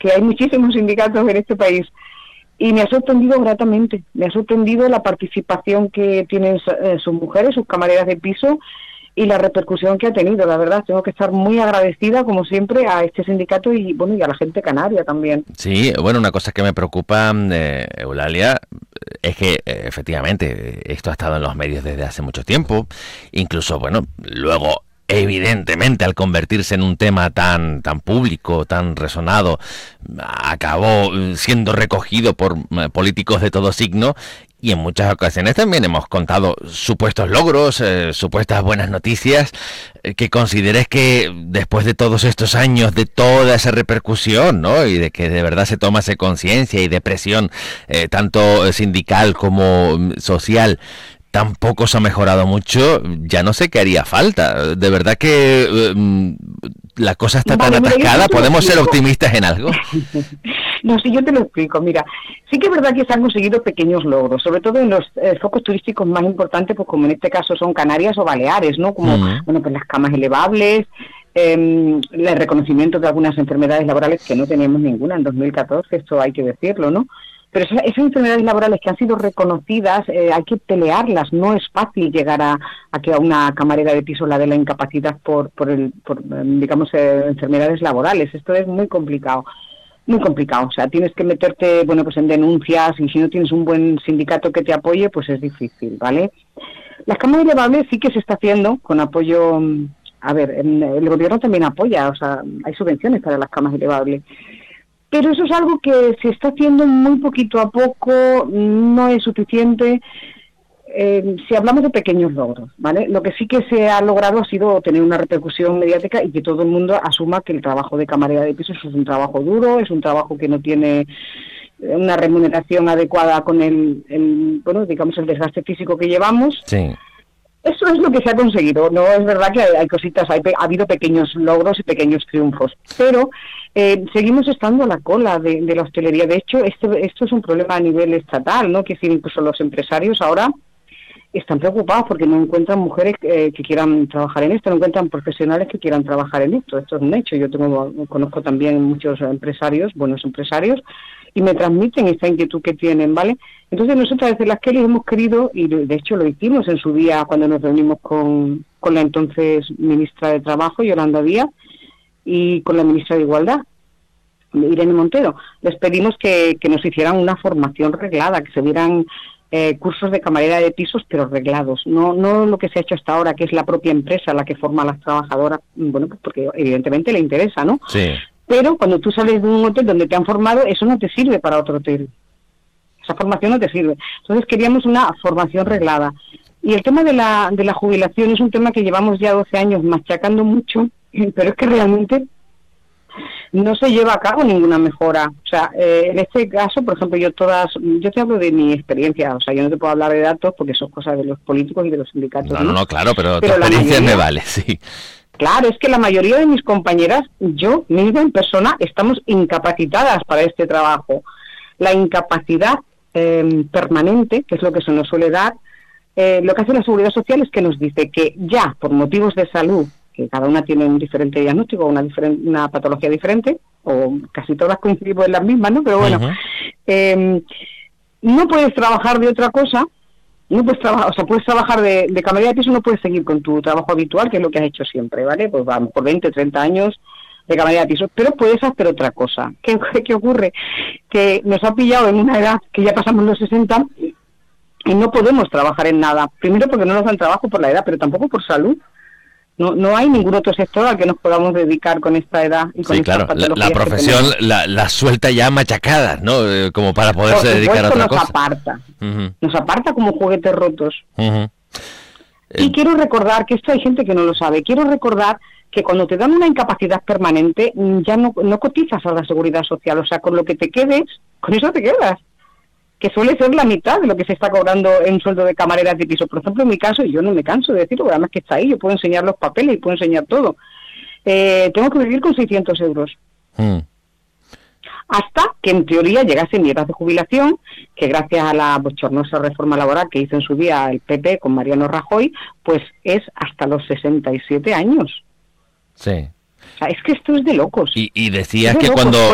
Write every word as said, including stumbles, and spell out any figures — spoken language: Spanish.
que hay muchísimos sindicatos en este país. Y me ha sorprendido gratamente, me ha sorprendido la participación que tienen eh, sus mujeres, sus camareras de piso, y la repercusión que ha tenido. La verdad, tengo que estar muy agradecida, como siempre, a este sindicato y bueno y a la gente canaria también. Sí, bueno, una cosa que me preocupa, eh, Eulalia, es que eh, efectivamente esto ha estado en los medios desde hace mucho tiempo, incluso, bueno, luego evidentemente al convertirse en un tema tan tan público, tan resonado, acabó siendo recogido por eh, políticos de todo signo, y en muchas ocasiones también hemos contado supuestos logros, eh, supuestas buenas noticias, eh, que consideres que después de todos estos años, de toda esa repercusión, ¿no?, y de que de verdad se tomase conciencia y de presión, eh, tanto sindical como social, tampoco se ha mejorado mucho, ya no sé qué haría falta. De verdad que eh, la cosa está vale, tan atascada, ¿podemos ser explico. optimistas en algo? No, sí, yo te lo explico. Mira, sí que es verdad que se han conseguido pequeños logros, sobre todo en los eh, focos turísticos más importantes, pues como en este caso son Canarias o Baleares, ¿no? Como, Mm. bueno, pues las camas elevables, eh, el reconocimiento de algunas enfermedades laborales que no teníamos ninguna en dos mil catorce, esto hay que decirlo, ¿no? Pero esas, esas enfermedades laborales que han sido reconocidas, eh, hay que pelearlas. No es fácil llegar a, a que a una camarera de piso la dé la incapacidad por, por, el, por digamos, eh, enfermedades laborales. Esto es muy complicado. Muy complicado, o sea, tienes que meterte, bueno, pues en denuncias, y si no tienes un buen sindicato que te apoye, pues es difícil, ¿vale? Las camas elevables sí que se está haciendo con apoyo, a ver, el gobierno también apoya, o sea, hay subvenciones para las camas elevables, pero eso es algo que se está haciendo muy poquito a poco, no es suficiente. Eh, si hablamos de pequeños logros, ¿vale? Lo que sí que se ha logrado ha sido tener una repercusión mediática y que todo el mundo asuma que el trabajo de camarera de piso es un trabajo duro, es un trabajo que no tiene una remuneración adecuada con el, el bueno, digamos, el desgaste físico que llevamos. Sí. Eso es lo que se ha conseguido. No es verdad que hay, hay cositas, hay, ha habido pequeños logros y pequeños triunfos, pero eh, seguimos estando a la cola de, de la hostelería. De hecho, este, esto es un problema a nivel estatal, ¿no? Que es decir, incluso los empresarios ahora están preocupados porque no encuentran mujeres eh, que quieran trabajar en esto, no encuentran profesionales que quieran trabajar en esto. Esto es un hecho. Yo tengo, conozco también muchos empresarios, buenos empresarios, y me transmiten esta inquietud que tienen, ¿vale? Entonces nosotros desde las Kellys hemos querido, y de hecho lo hicimos en su día cuando nos reunimos con, con la entonces ministra de Trabajo, Yolanda Díaz, y con la ministra de Igualdad, Irene Montero. Les pedimos que, que nos hicieran una formación reglada, que se dieran Eh, cursos de camarera de pisos, pero reglados, no no lo que se ha hecho hasta ahora, que es la propia empresa la que forma a las trabajadoras, bueno, pues porque evidentemente le interesa, ¿no? Sí. Pero cuando tú sales de un hotel donde te han formado, eso no te sirve para otro hotel. Esa formación no te sirve. Entonces queríamos una formación reglada. Y el tema de la, de la jubilación es un tema que llevamos ya doce años machacando mucho, pero es que realmente no se lleva a cabo ninguna mejora. O sea, eh, en este caso, por ejemplo, yo todas, yo te hablo de mi experiencia, o sea, yo no te puedo hablar de datos porque son cosas de los políticos y de los sindicatos. No, no, no, claro, pero, pero tu la experiencia mayoría, me vale, sí. Claro, es que la mayoría de mis compañeras, yo misma en persona, estamos incapacitadas para este trabajo. La incapacidad eh, permanente, que es lo que se nos suele dar, eh, lo que hace la Seguridad Social es que nos dice que ya por motivos de salud, que cada una tiene un diferente diagnóstico, una, diferente, una patología diferente, o casi todas coincidimos en las mismas, ¿no? Pero bueno, uh-huh. eh, no puedes trabajar de otra cosa, no puedes trabajar, o sea, puedes trabajar de, de camarera de piso, no puedes seguir con tu trabajo habitual, que es lo que has hecho siempre, ¿vale? Pues vamos, por veinte, treinta años de camarera de piso, pero puedes hacer otra cosa. ¿Qué, qué ocurre? Que nos ha pillado en una edad que ya pasamos los sesenta y no podemos trabajar en nada. Primero porque no nos dan trabajo por la edad, pero tampoco por salud. No no hay ningún otro sector al que nos podamos dedicar con esta edad y con sí, estas claro, patologías. La, la profesión la, la suelta ya machacadas, ¿no? Eh, como para poderse Por supuesto, dedicar a otra nos cosa. aparta. Uh-huh. Nos aparta como juguetes rotos. Uh-huh. Y eh... quiero recordar, que esto hay gente que no lo sabe, quiero recordar que cuando te dan una incapacidad permanente ya no, no cotizas a la Seguridad Social, o sea, con lo que te quedes, con eso te quedas, que suele ser la mitad de lo que se está cobrando en sueldo de camareras de piso. Por ejemplo, en mi caso, y yo no me canso de decirlo, además que está ahí, yo puedo enseñar los papeles y puedo enseñar todo. Eh, tengo que vivir con seiscientos euros. Mm. Hasta que en teoría llegase mi edad de jubilación, que gracias a la bochornosa reforma laboral que hizo en su día el P P con Mariano Rajoy, pues es hasta los sesenta y siete años. Sí. O sea, es que esto es de locos. Y, y decías de que locos. cuando